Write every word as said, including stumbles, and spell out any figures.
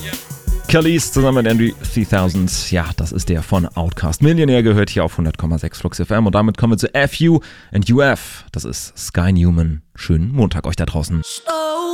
Khalees zusammen mit Andrew dreitausend. Ja, das ist der von Outkast. Millionär gehört hier auf hundert Komma sechs Flux F M. Und damit kommen wir zu F U and U F. Das ist Sky Newman. Schönen Montag euch da draußen. So